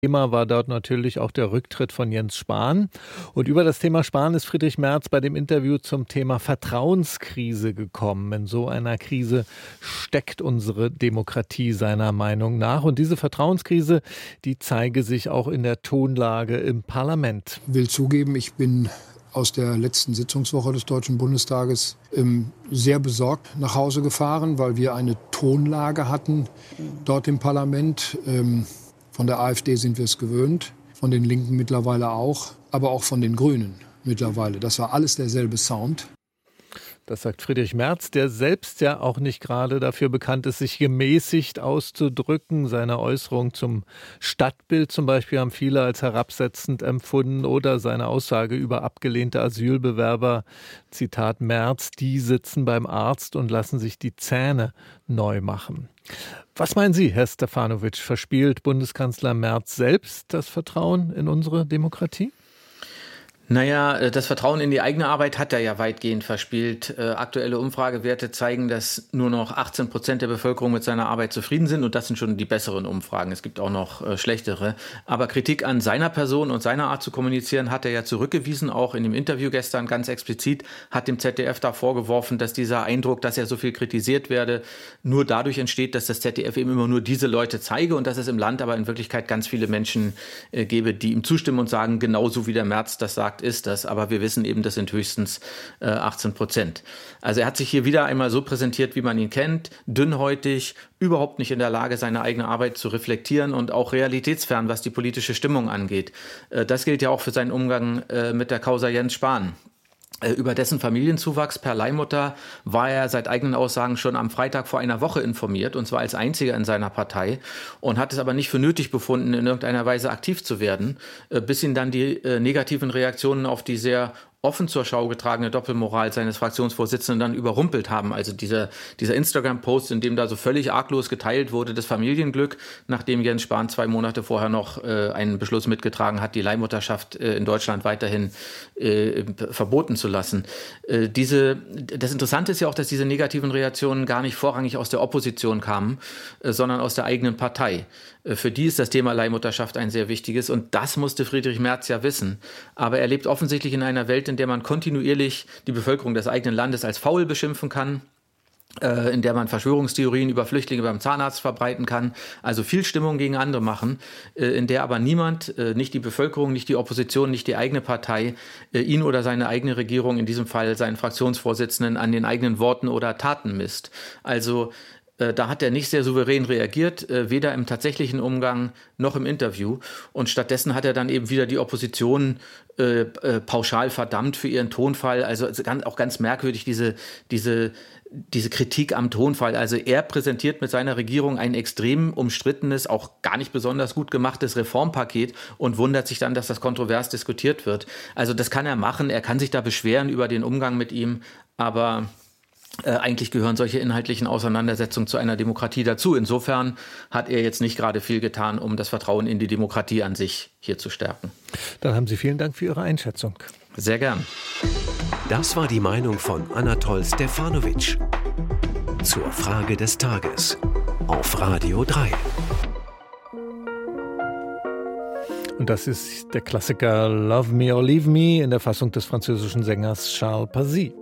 Thema war dort natürlich auch der Rücktritt von Jens Spahn. Und über das Thema Spahn ist Friedrich Merz bei dem Interview zum Thema Vertrauenskrise gekommen. In so einer Krise steckt unsere Demokratie seiner Meinung nach. Und diese Vertrauenskrise, die zeige sich auch in der Tonlage im Parlament. Ich will zugeben, ich bin aus der letzten Sitzungswoche des Deutschen Bundestages sehr besorgt nach Hause gefahren, weil wir eine Tonlage hatten dort im Parlament. Von der AfD sind wir es gewöhnt, von den Linken mittlerweile auch, aber auch von den Grünen mittlerweile. Das war alles derselbe Sound. Das sagt Friedrich Merz, der selbst ja auch nicht gerade dafür bekannt ist, sich gemäßigt auszudrücken. Seine Äußerung zum Stadtbild zum Beispiel haben viele als herabsetzend empfunden oder seine Aussage über abgelehnte Asylbewerber, Zitat Merz, die sitzen beim Arzt und lassen sich die Zähne neu machen. Was meinen Sie, Herr Stefanovic, verspielt Bundeskanzler Merz selbst das Vertrauen in unsere Demokratie? Naja, das Vertrauen in die eigene Arbeit hat er ja weitgehend verspielt. Aktuelle Umfragewerte zeigen, dass nur noch 18% der Bevölkerung mit seiner Arbeit zufrieden sind. Und das sind schon die besseren Umfragen. Es gibt auch noch schlechtere. Aber Kritik an seiner Person und seiner Art zu kommunizieren hat er ja zurückgewiesen. Auch in dem Interview gestern ganz explizit hat dem ZDF da vorgeworfen, dass dieser Eindruck, dass er so viel kritisiert werde, nur dadurch entsteht, dass das ZDF eben immer nur diese Leute zeige und dass es im Land aber in Wirklichkeit ganz viele Menschen gebe, die ihm zustimmen und sagen, genauso wie der Merz das sagt, ist das, aber wir wissen eben, das sind höchstens 18%. Also er hat sich hier wieder einmal so präsentiert, wie man ihn kennt, dünnhäutig, überhaupt nicht in der Lage, seine eigene Arbeit zu reflektieren und auch realitätsfern, was die politische Stimmung angeht. Das gilt ja auch für seinen Umgang mit der Causa Jens Spahn. Über dessen Familienzuwachs per Leihmutter war er seit eigenen Aussagen schon am Freitag vor einer Woche informiert, und zwar als einziger in seiner Partei, und hat es aber nicht für nötig befunden, in irgendeiner Weise aktiv zu werden, bis ihn dann die negativen Reaktionen auf die sehr offen zur Schau getragene Doppelmoral seines Fraktionsvorsitzenden dann überrumpelt haben. Also dieser Instagram-Post, in dem da so völlig arglos geteilt wurde, das Familienglück, nachdem Jens Spahn 2 Monate vorher noch einen Beschluss mitgetragen hat, die Leihmutterschaft in Deutschland weiterhin verboten zu lassen. Das Interessante ist ja auch, dass diese negativen Reaktionen gar nicht vorrangig aus der Opposition kamen, sondern aus der eigenen Partei. Für die ist das Thema Leihmutterschaft ein sehr wichtiges, und das musste Friedrich Merz ja wissen. Aber er lebt offensichtlich in einer Welt, in der man kontinuierlich die Bevölkerung des eigenen Landes als faul beschimpfen kann, in der man Verschwörungstheorien über Flüchtlinge beim Zahnarzt verbreiten kann, also viel Stimmung gegen andere machen, in der aber niemand, nicht die Bevölkerung, nicht die Opposition, nicht die eigene Partei, ihn oder seine eigene Regierung, in diesem Fall seinen Fraktionsvorsitzenden, an den eigenen Worten oder Taten misst. Also da hat er nicht sehr souverän reagiert, weder im tatsächlichen Umgang noch im Interview. Und stattdessen hat er dann eben wieder die Opposition pauschal verdammt für ihren Tonfall. Also auch ganz merkwürdig diese Kritik am Tonfall. Also er präsentiert mit seiner Regierung ein extrem umstrittenes, auch gar nicht besonders gut gemachtes Reformpaket und wundert sich dann, dass das kontrovers diskutiert wird. Also das kann er machen. Er kann sich da beschweren über den Umgang mit ihm, aber eigentlich gehören solche inhaltlichen Auseinandersetzungen zu einer Demokratie dazu. Insofern hat er jetzt nicht gerade viel getan, um das Vertrauen in die Demokratie an sich hier zu stärken. Dann haben Sie vielen Dank für Ihre Einschätzung. Sehr gern. Das war die Meinung von Anatol Stefanovic zur Frage des Tages auf Radio 3. Und das ist der Klassiker Love Me or Leave Me in der Fassung des französischen Sängers Charles Pazy.